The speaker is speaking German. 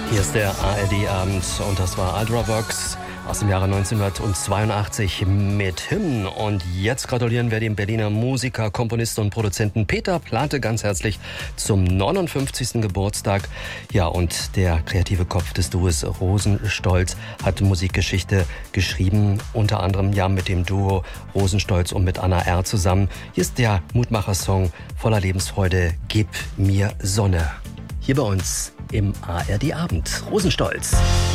Hier ist der ARD-Abend und das war Ultravox aus dem Jahre 1982 mit Hymn. Und jetzt gratulieren wir dem Berliner Musiker, Komponisten und Produzenten Peter Plate ganz herzlich zum 59. Geburtstag. Ja, und der kreative Kopf des Duos Rosenstolz hat Musikgeschichte geschrieben, unter anderem ja mit dem Duo Rosenstolz und mit Anna R. zusammen. Hier ist der Mutmacher-Song voller Lebensfreude, Gib mir Sonne. Hier bei uns im ARD-Abend. Rosenstolz.